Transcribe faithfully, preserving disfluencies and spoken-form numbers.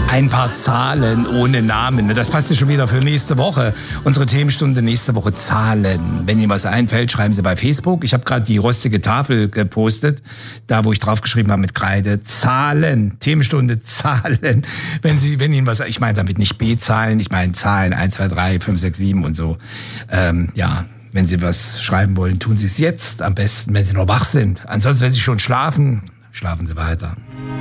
Ein paar Zahlen ohne Namen. Das passt ja schon wieder für nächste Woche. Unsere Themenstunde nächste Woche Zahlen. Wenn Ihnen was einfällt, schreiben Sie bei Facebook. Ich habe gerade die rostige Tafel gepostet, da wo ich draufgeschrieben habe mit Kreide. Zahlen. Themenstunde Zahlen. Wenn Sie, wenn Ihnen was, ich meine damit nicht B-Zahlen, ich meine Zahlen eins, zwei, drei, fünf, sechs, sieben und so. Ähm, ja, wenn Sie was schreiben wollen, tun Sie es jetzt. Am besten, wenn Sie noch wach sind. Ansonsten, wenn Sie schon schlafen, schlafen Sie weiter.